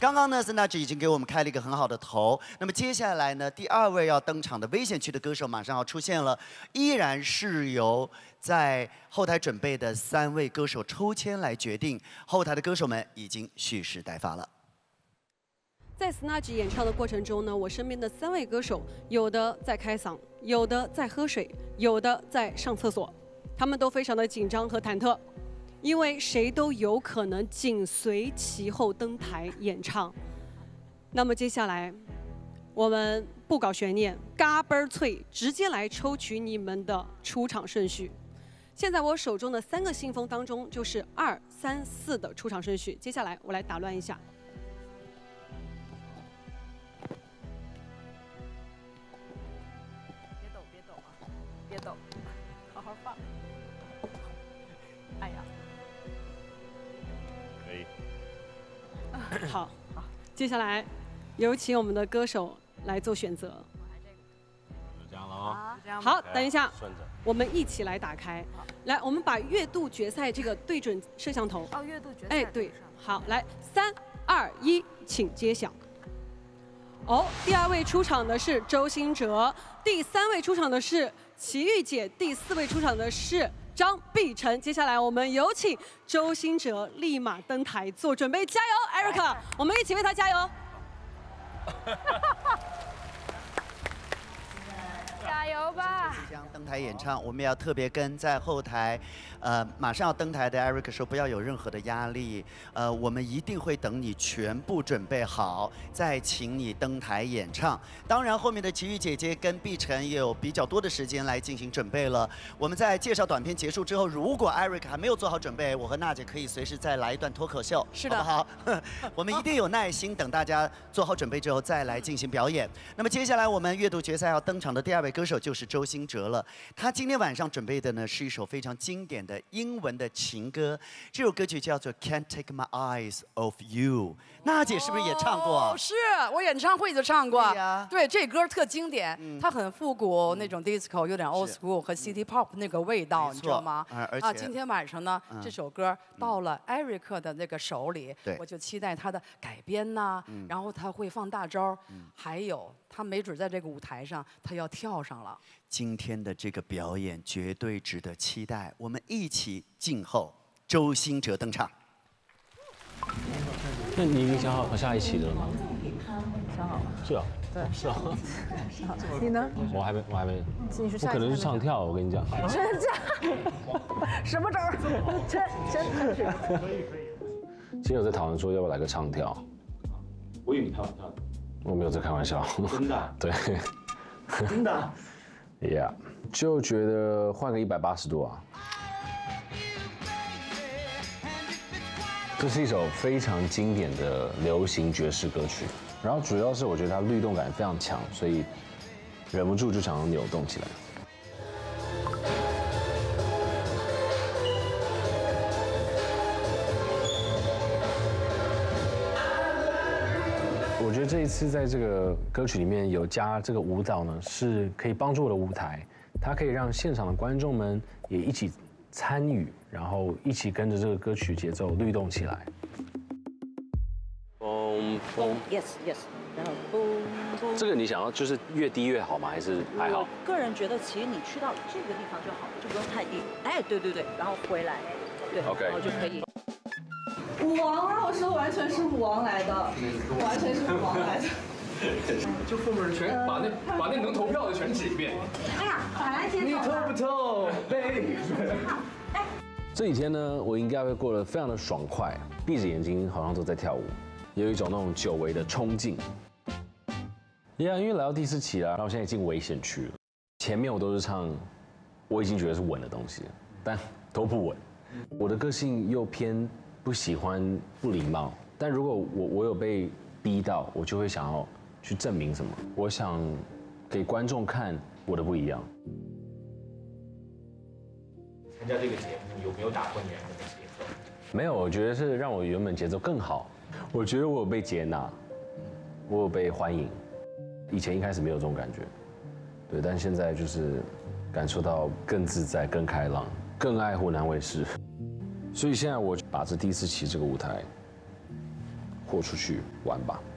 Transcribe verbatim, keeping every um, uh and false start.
刚刚呢 Snatch 已经给我们开了一个很好的头，那么接下来呢，第二位要登场的危险区的歌手马上要出现了，依然是由在后台准备的三位歌手抽签来决定，后台的歌手们已经蓄势待发了。 在 Snatch 演唱的过程中呢，我身边的三位歌手，有的在开嗓，有的在喝水，有的在上厕所，他们都非常的紧张和忐忑，因为谁都有可能紧随其后登台演唱。那么接下来，我们不搞悬念，嘎嘣儿脆，直接来抽取你们的出场顺序。现在我手中的三个信封当中，就是二、三、四的出场顺序。接下来我来打乱一下。 别抖，好好放。哎呀， 可以。 好，好，接下来有请我们的歌手来做选择。 就这样了哦。 好，等一下， 顺着。 我们一起来打开。来，我们把月度决赛这个对准摄像头。 哦，月度决赛。 哎，对，好，来，三、二、一，请揭晓。 哦，第二位出场的是周兴哲，第三位出场的是齐豫姐，第四位出场的是张碧晨。接下来我们有请周兴哲立马登台做准备，加油 ，Erica， 我们一起为他加油。 加油吧！ 即将登台演唱，我们要特别跟在后台，呃，马上要登台的 Eric 说，不要有任何的压力，呃，我们一定会等你全部准备好，再请你登台演唱。当然，后面的齐豫姐姐跟碧晨也有比较多的时间来进行准备了。我们在介绍短片结束之后，如果 Eric 还没有做好准备，我和娜姐可以随时再来一段脱口秀， 是的， 好不好？我们一定有耐心，等大家做好准备之后再来进行表演。那么接下来我们月度决赛要登场的第二位歌手就是周兴哲了。他今天晚上准备的呢是一首非常经典的英文的情歌，这首歌曲叫做《Can't Take My Eyes Off You》。娜姐是不是也唱过？ 哦，是我演唱会就唱过。 对呀， 对，这歌特经典， 嗯、 它很复古，那种 disco 有点 old school 和 city pop 那个味道，你知道吗？ 啊，而且啊，今天晚上呢， 嗯、 这首歌到了艾瑞克的那个手里， 对， 我就期待他的改编呐、嗯，然后他会放大招，嗯、还有他没准在这个舞台上他要跳上了。 今天的这个表演绝对值得期待，我们一起静候周兴哲登场。 那你已经想好下一期的了吗？ 想好了。 是啊。 对， 是啊。 你呢？ 我还没，我还没。 你是我可能是唱跳，我跟你讲。 真假？什么招儿？真真的是。 可以可以。今天有在讨论说要不要来个唱跳。我以为你开玩笑。我没有在开玩笑。真的？对。 真的 ？Yeah， 就觉得换个一百八十度啊。这是一首非常经典的流行爵士歌曲，然后主要是我觉得它律动感非常强，所以忍不住就想要扭动起来。我觉得这一次在这个歌曲里面有加这个舞蹈呢，是可以帮助我的舞台，它可以让现场的观众们也一起参与，然后一起跟着这个歌曲节奏律动起来。嘣嘣 ，yes yes， 然后嘣嘣。 这个你想要就是越低越好吗？还是还好？ 我个人觉得，其实你去到这个地方就好了，就不用太低。哎，对对对，然后回来，对 ，OK， 然后就可以。 舞王让我说完全是舞王来的，完全是舞王来的。 就后面的全把那把那能投票的全指一遍。 哎呀，法兰姐你投不投 ，baby？ 这几天呢，我应该会过得非常的爽快，闭着眼睛好像都在跳舞，有一种那种久违的冲劲。呀，因为来到第四期了，然后现在进危险区了。前面我都是唱我已经觉得是稳的东西，但都不稳。我的个性又偏不喜欢不礼貌，但如果我我有被逼到，我就会想要去证明什么。我想给观众看我的不一样。 参加这个节目有没有打破你原本的节奏？ 没有，我觉得是让我原本节奏更好。我觉得我有被接纳，我有被欢迎。以前一开始没有这种感觉，对，但现在就是感受到更自在、更开朗、更爱湖南卫视。所以现在我把这第四期这个舞台豁出去玩吧。